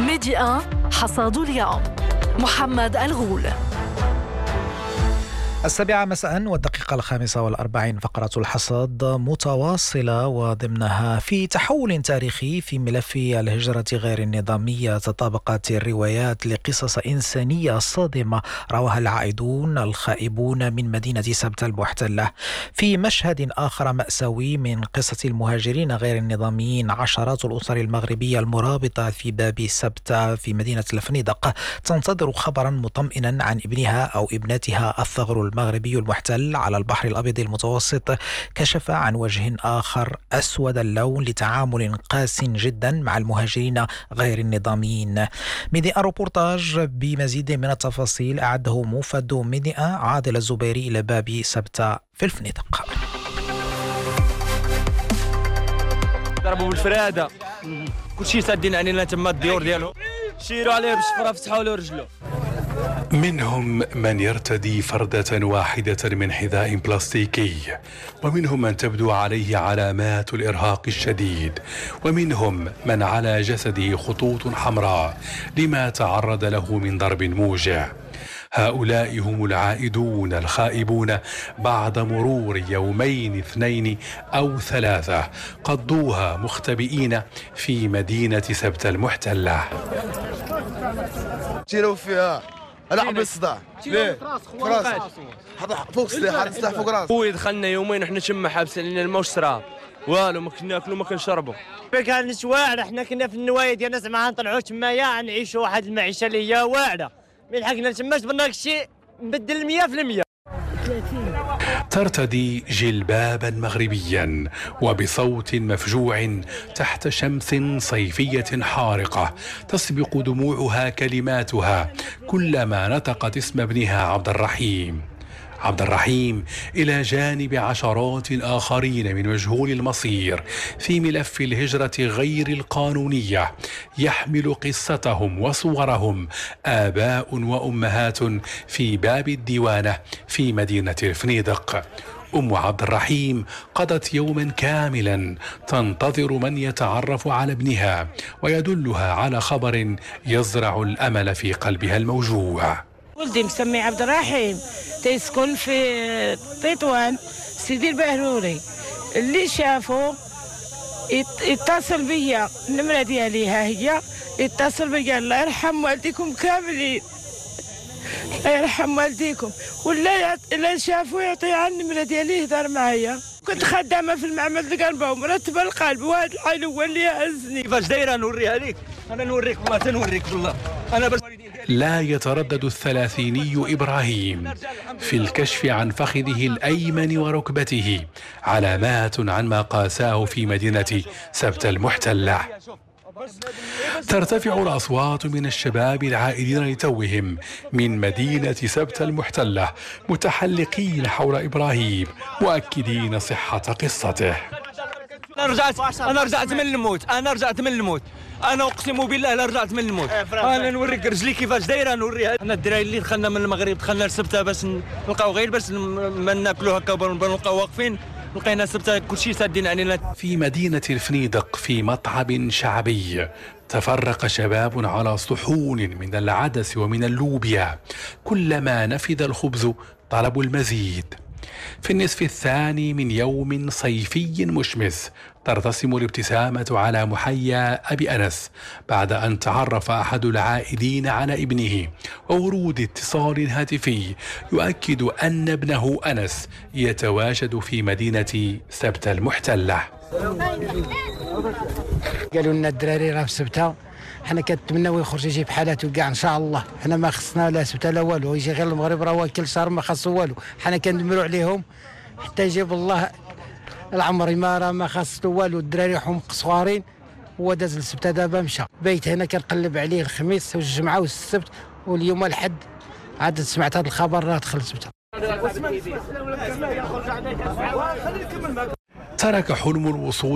ميديا حصاد اليوم. محمد الغول. 7 مساء والدقيقة 45 فقرة الحصاد متواصلة، وضمنها في تحول تاريخي في ملف الهجرة غير النظامية تطابقت الروايات لقصص إنسانية صادمة رواها العائدون الخائبون من مدينة سبتة المحتلة. في مشهد آخر مأساوي من قصة المهاجرين غير النظاميين، عشرات الأسر المغربية المرابطة في باب سبتة في مدينة الفنيدق تنتظر خبرا مطمئنا عن ابنها أو ابنتها. الثغر المغربي المحتل على البحر الأبيض المتوسط كشف عن وجه آخر أسود اللون لتعامل قاس جدا مع المهاجرين غير النظاميين. ميديا روبورتاج بمزيد من التفاصيل أعده موفد ميديا عادل الزبيري إلى باب سبتة في الفنيدق. ضربوا بالفرادة، كلشي سادين علينا تما الديور ديالهم، شيروا عليه بالشفرة فتحوا له رجلو. منهم من يرتدي فردة واحدة من حذاء بلاستيكي، ومنهم من تبدو عليه علامات الإرهاق الشديد، ومنهم من على جسده خطوط حمراء لما تعرض له من ضرب موجع. هؤلاء هم العائدون الخائبون بعد مرور يومين 2 أو 3 قضوها مختبئين في مدينة سبتة المحتلة. تيروا فيها العب الصداع ليه فراسك هذا فوق السلاح، هذا السلاح فوق راسك. خويا دخلنا يومين وحنا تما حابسين لنا الماء والشراب، والو ما كنا ناكلوا ما كنشربوا. كانت واعره، حنا كنا في النوايا ديالنا زعما نطلعوا تمايا نعيشوا واحد المعيشه اللي هي واعره. من حقنا تما جبنا الشيء نبدل 100%. ترتدي جلبابا مغربيا وبصوت مفجوع تحت شمس صيفية حارقة تسبق دموعها كلماتها كلما نطقت اسم ابنها عبد الرحيم. عبد الرحيم إلى جانب عشرات آخرين من مجهول المصير في ملف الهجرة غير القانونية، يحمل قصتهم وصورهم آباء وأمهات في باب الديوانة في مدينة الفنيدق. أم عبد الرحيم قضت يوما كاملا تنتظر من يتعرف على ابنها ويدلها على خبر يزرع الأمل في قلبها الموجوع. ولدي مسمي عبد الرحيم، تيسكن في تطوان سيدي البهروري. اللي شافه يتصل بيا، النمرة ديالي ها هي، يتصل بيا الله يرحم والديكم كاملين، الله يرحم والديكم. ولا شافوا يعطي عن النمرة ديالي يهضر معايا. كنت خدامة في المعمل القلب ومرتبة القلب، وهذا الحال هو اللي هزني. كيفاش دايره نوريها ليك، انا نوريك والله تنوريك والله. انا بس لا يتردد الثلاثيني إبراهيم في الكشف عن فخذه الأيمن وركبته، علامات عن ما قاساه في مدينة سبتة المحتلة. ترتفع الأصوات من الشباب العائدين لتوهم من مدينة سبتة المحتلة متحلقين حول إبراهيم مؤكدين صحة قصته. أنا رجعت من الموت، أنا أقسم بالله لا رجعت من الموت. أنا نوريك رجلي كيفاش دايرة نوريها. أنا الدراري اللي دخلنا من المغرب دخلنا لسبتة باش نلقاو غير باش ما ناكلوا هكا ونبقاو واقفين، لقينا سبتة كلشي سادين علينا. في مدينة الفنيدق في مطعم شعبي تفرق شباب على صحون من العدس ومن اللوبيا، كلما نفذ الخبز طلبوا المزيد. في النصف الثاني من يوم صيفي مشمس ترتسم الابتسامة على محيا أبي أنس بعد أن تعرف أحد العائدين على ابنه، وورود اتصال هاتفي يؤكد أن ابنه أنس يتواجد في مدينة سبتة المحتلة. قالوا لنا الدراري راه في سبتة، حنا كنتمناو يخرج يجيب حالاته كاع ان شاء الله. حنا ما خصنا لا سبتة لا والو، يجي غير المغرب راه كل شهر ما خاصو والو. حنا كندمروا عليهم حتى يجيب الله العمر، ما راه ما خاصو والو. الدراري حمق صغارين، هو داز لسبتة دابا مشى. بيت هنا كنقلب عليه الخميس والجمعة والسبت، واليوم الحد عاد سمعت هذا الخبر راه دخل سبتة. ترك حلم الوصول